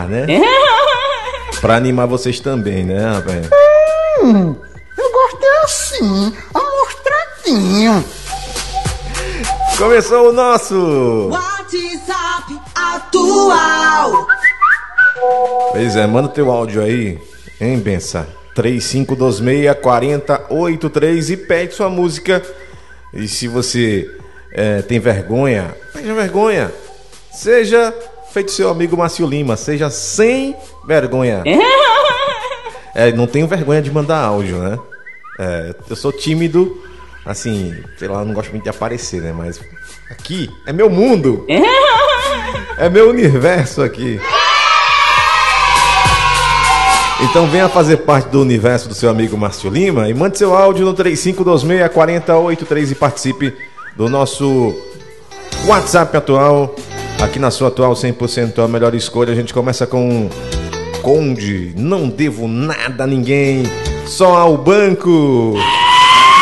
animar, né? Pra animar vocês também, né, rapaz? Eu gosto assim, amostradinho. Começou o nosso WhatsApp atual. Pois é, manda teu áudio aí, hein, Bença? 3526-4083 e pede sua música. E se você tem vergonha, seja vergonha. Seja feito seu amigo Márcio Lima, seja sem vergonha. Não tenho vergonha de mandar áudio, né? Eu sou tímido, assim, sei lá, não gosto muito de aparecer, né? Mas aqui é meu mundo. É meu universo aqui. Então venha fazer parte do universo do seu amigo Márcio Lima e mande seu áudio no 3526-4083 e participe do nosso WhatsApp atual. Aqui na sua atual 100% a melhor escolha. A gente começa com Conde, não devo nada a ninguém, só ao banco.